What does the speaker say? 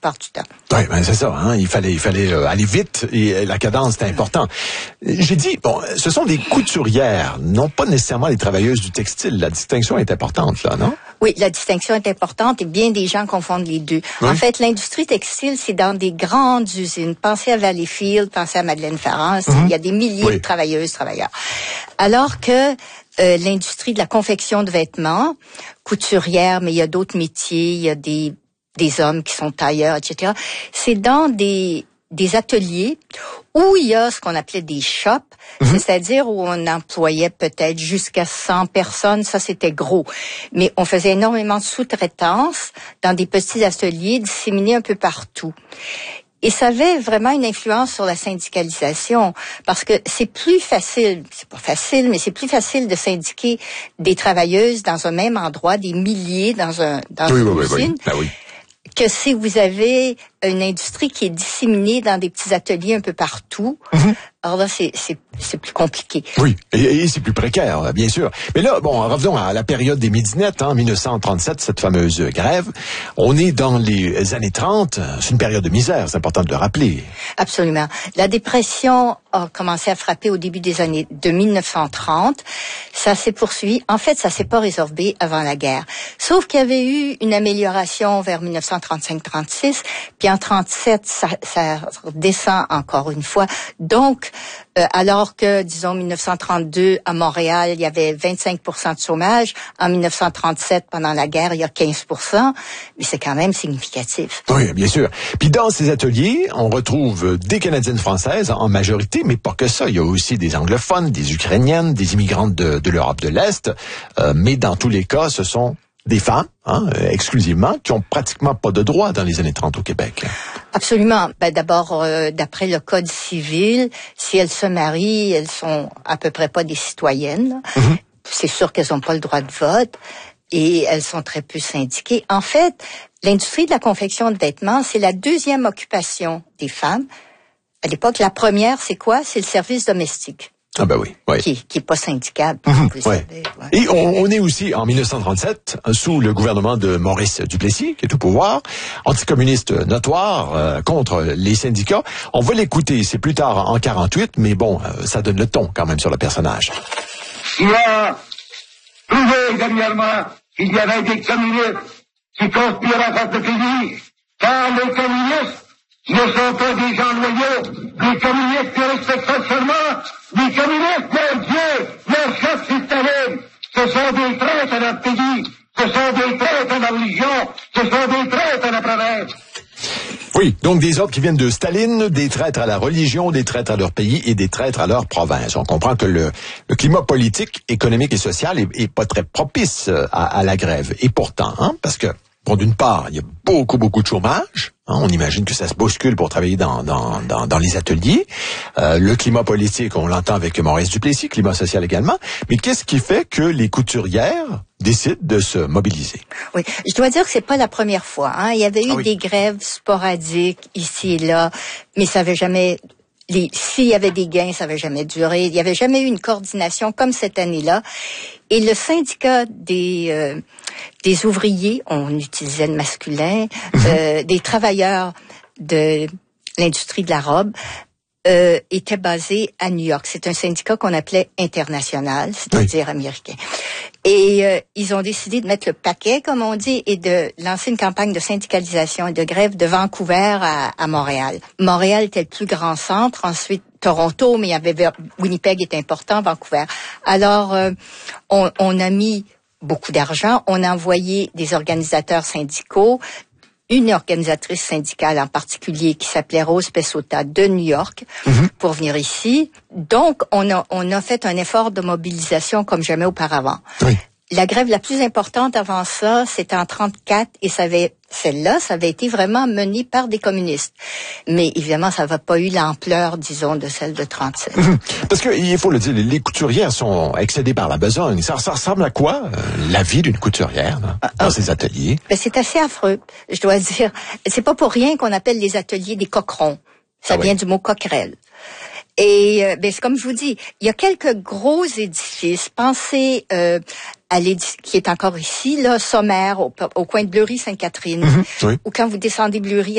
plupart du temps. Oui, ben c'est ça. Hein? Il fallait aller vite et la cadence était importante. J'ai dit, bon, ce sont des couturières, non pas nécessairement les travailleuses du textile. La distinction est importante, là, non? Oui, la distinction est importante et bien des gens confondent les deux. Oui. En fait, l'industrie textile, c'est dans des grandes usines. Pensez à Valleyfield, pensez à Madeleine-Farrand. Il y a des milliers de travailleuses, travailleurs. Alors que l'industrie de la confection de vêtements, couturière, mais il y a d'autres métiers, il y a des hommes qui sont tailleurs, etc. C'est dans des ateliers où il y a ce qu'on appelait des shops, c'est-à-dire où on employait peut-être jusqu'à 100 personnes, ça c'était gros. Mais on faisait énormément de sous-traitance dans des petits ateliers disséminés un peu partout. Et ça avait vraiment une influence sur la syndicalisation, parce que c'est plus facile, c'est pas facile, mais c'est plus facile de syndiquer des travailleuses dans un même endroit, des milliers dans une usine. Ben oui. Que si vous avez une industrie qui est disséminée dans des petits ateliers un peu partout, alors là, c'est plus compliqué. Oui, et c'est plus précaire, bien sûr. Mais là, bon, revenons à la période des midinettes, 1937, cette fameuse grève. On est dans les années 30, c'est une période de misère, c'est important de le rappeler. Absolument. La dépression a commencé à frapper au début des années de 1930. Ça s'est poursuivi. En fait, ça s'est pas résorbé avant la guerre. Sauf qu'il y avait eu une amélioration vers 1935-36, puis en 37, ça descend encore une fois. Donc, alors que, disons, 1932, à Montréal, il y avait 25% de chômage. En 1937, pendant la guerre, il y a 15%. Mais c'est quand même significatif. Oui, bien sûr. Puis dans ces ateliers, on retrouve des Canadiennes françaises en majorité, mais pas que ça. Il y a aussi des anglophones, des Ukrainiennes, des immigrantes de l'Europe de l'Est. Mais dans tous les cas, ce sont des femmes, exclusivement, qui ont pratiquement pas de droits dans les années 30 au Québec. Absolument. D'abord, d'après le Code civil, si elles se marient, elles sont à peu près pas des citoyennes. C'est sûr qu'elles n'ont pas le droit de vote et elles sont très peu syndiquées. En fait, l'industrie de la confection de vêtements, c'est la deuxième occupation des femmes. À l'époque, la première, c'est quoi? C'est le service domestique. Ah ben oui. Qui est pas syndicable. Et on est aussi en 1937 sous le gouvernement de Maurice Duplessis, qui est au pouvoir, anticommuniste notoire contre les syndicats. On va l'écouter, c'est plus tard en 48, mais bon, ça donne le ton quand même sur le personnage. Il a prouvé dernièrement qu'il y avait des communistes qui conspirent contre le pays, car les communistes ne sont pas des gens loyaux, les communistes qui respectent pas seulement, les communistes, mon Dieu, leur chef c'est Staline, ce sont des traîtres à notre pays, ce sont des traîtres à la religion, ce sont des traîtres à la province. Oui, donc des ordres qui viennent de Staline, des traîtres à la religion, des traîtres à leur pays et des traîtres à leur province. On comprend que le climat politique, économique et social est pas très propice à la grève. Et pourtant, parce que, bon, d'une part, il y a beaucoup de chômage. On imagine que ça se bouscule pour travailler dans les ateliers. Le climat politique, on l'entend avec Maurice Duplessis, climat social également. Mais qu'est-ce qui fait que les couturières décident de se mobiliser? Oui, je dois dire que c'est pas la première fois. Il y avait eu des grèves sporadiques ici et là, mais ça avait jamais... S'il y avait des gains, ça n'avait jamais duré. Il n'y avait jamais eu une coordination comme cette année-là. Et le syndicat des ouvriers, on utilisait le masculin, des travailleurs de l'industrie de la robe, était basé à New York. C'est un syndicat qu'on appelait international, c'est-à-dire américain. Et ils ont décidé de mettre le paquet, comme on dit, et de lancer une campagne de syndicalisation et de grève de Vancouver à Montréal. Montréal était le plus grand centre, ensuite Toronto, mais il y avait Winnipeg est important, Vancouver. Alors, on a mis beaucoup d'argent, on a envoyé des organisateurs syndicaux, une organisatrice syndicale en particulier qui s'appelait Rose Pessota de New York pour venir ici. Donc, on a fait un effort de mobilisation comme jamais auparavant. Oui. La grève la plus importante avant ça, c'était en 34 et celle-là, ça avait été vraiment menée par des communistes. Mais évidemment, ça n'avait pas eu l'ampleur, disons, de celle de 37. Parce que, il faut le dire, les couturières sont excédées par la besogne. Ça ressemble à quoi, la vie d'une couturière, dans ces ateliers? Ben, c'est assez affreux, je dois dire. C'est pas pour rien qu'on appelle les ateliers des coquerons. Ça vient du mot coquerelle. Et c'est comme je vous dis, il y a quelques gros édifices. Pensez à l'édifice qui est encore ici, là, sommaire, au coin de Bleury-Sainte-Catherine, ou quand vous descendez Bleury